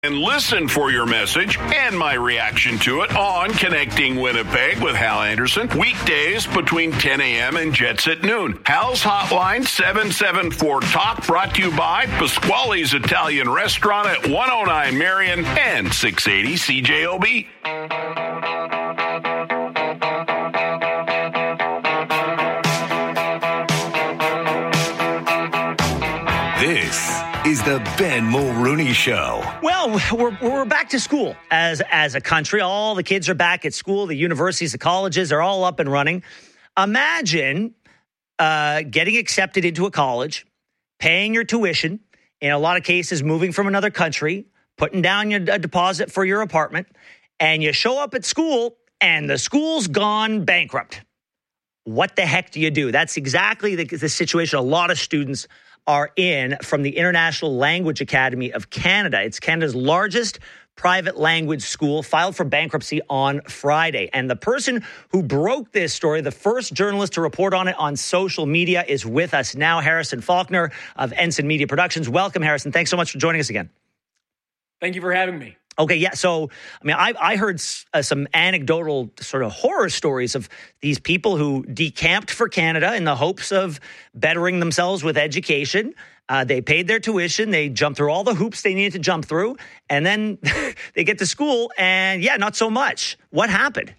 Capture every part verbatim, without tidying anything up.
And listen for your message and my reaction to it on Connecting Winnipeg with Hal Anderson. Weekdays between ten a.m. and Jets at noon. Hal's Hotline, seven seven four talk, brought to you by Pasquale's Italian Restaurant at one oh nine Marion and six eighty C J O B. This is the Ben Mulrooney Show. Well, we're we're back to school as as a country. All the kids are back at school. The universities, the colleges are all up and running. Imagine uh, getting accepted into a college, paying your tuition, in a lot of cases moving from another country, putting down your a deposit for your apartment, and you show up at school and the school's gone bankrupt. What the heck do you do? That's exactly the, the situation a lot of students are in from the International Language Academy of Canada. It's Canada's largest private language school, filed for bankruptcy on Friday. And the person who broke this story, the first journalist to report on it on social media, is with us now, Harrison Faulkner of Ensign Media Productions. Welcome, Harrison. Thanks so much for joining us again. Thank you for having me. Okay, yeah. So, I mean, I, I heard uh, some anecdotal sort of horror stories of these people who decamped for Canada in the hopes of bettering themselves with education. Uh, they paid their tuition. They jumped through all the hoops they needed to jump through. And then they get to school and, yeah, not so much. What happened?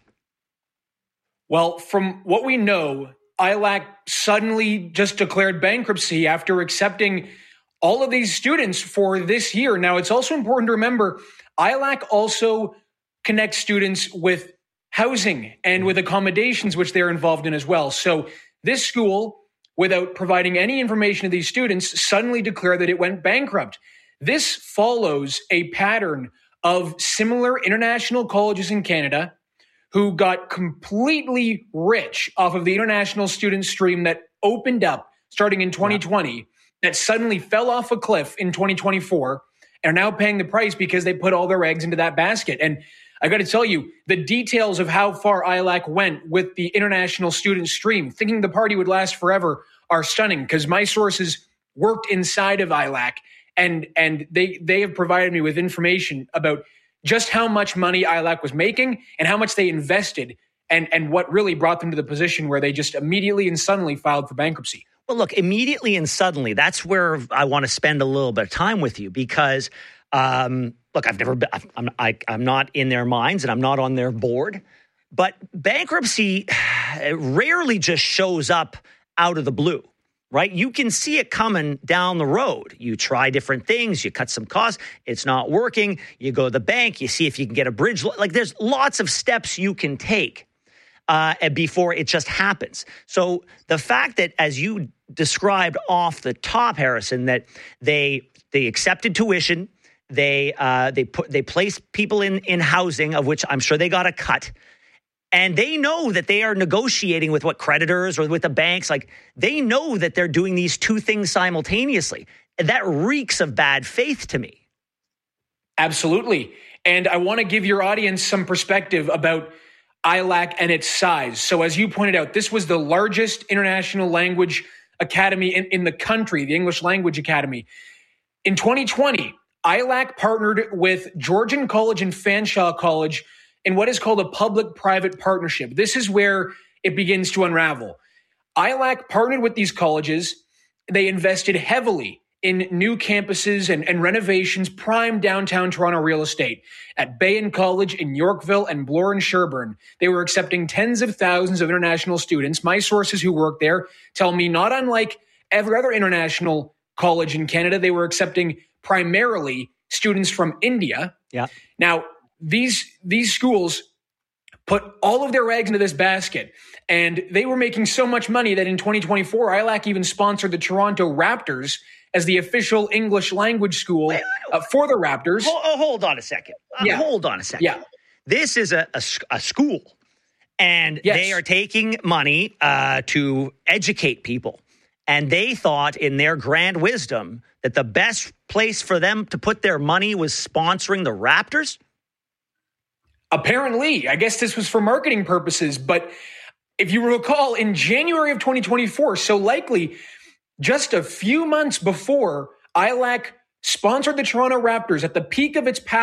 Well, from what we know, I L A C suddenly just declared bankruptcy after accepting all of these students for this year. Now, it's also important to remember I L A C also connects students with housing and with accommodations, which they're involved in as well. So this school, without providing any information to these students, suddenly declared that it went bankrupt. This follows a pattern of similar international colleges in Canada who got completely rich off of the international student stream that opened up starting in twenty twenty, yeah. that suddenly fell off a cliff in twenty twenty-four. Are now paying the price because they put all their eggs into that basket. And I got to tell you, the details of how far I L A C went with the international student stream, thinking the party would last forever, are stunning because my sources worked inside of I L A C and and they they have provided me with information about just how much money I L A C was making and how much they invested and, and what really brought them to the position where they just immediately and suddenly filed for bankruptcy. Well, look, immediately and suddenly, that's where I want to spend a little bit of time with you because, um, look, I've never been, I'm, I, I'm not in their minds and I'm not on their board, but bankruptcy rarely just shows up out of the blue, right? You can see it coming down the road. You try different things, you cut some costs, it's not working, you go to the bank, you see if you can get a bridge. Like there's lots of steps you can take. Uh, before it just happens. So the fact that, as you described off the top, Harrison, that they they accepted tuition, they uh, they put they placed people in in housing, of which I'm sure they got a cut, and they know that they are negotiating with what creditors or with the banks. Like they know that they're doing these two things simultaneously. That reeks of bad faith to me. Absolutely, and I want to give your audience some perspective about I L A C and its size. So as you pointed out, this was the largest international language academy in, in the country, the English Language Academy. In twenty twenty, I L A C partnered with Georgian College and Fanshawe College in what is called a public-private partnership. This is where it begins to unravel. I L A C partnered with these colleges. They invested heavily in new campuses and, and renovations, prime downtown Toronto real estate. At Bayan College in Yorkville and Bloor and Sherbourne, they were accepting tens of thousands of international students. My sources who work there tell me, not unlike every other international college in Canada, they were accepting primarily students from India. Yeah. Now, these these schools put all of their eggs into this basket, and they were making so much money that in twenty twenty-four, I L A C even sponsored the Toronto Raptors as the official English language school wait, wait, uh, for the Raptors. Hold, hold on a second. Uh, yeah. Hold on a second. Yeah. This is a, a, a school, and yes. they are taking money uh, to educate people. And they thought in their grand wisdom that the best place for them to put their money was sponsoring the Raptors? Apparently. I guess this was for marketing purposes. But if you recall, in January of twenty twenty-four, so likely just a few months before I L A C sponsored the Toronto Raptors at the peak of its past.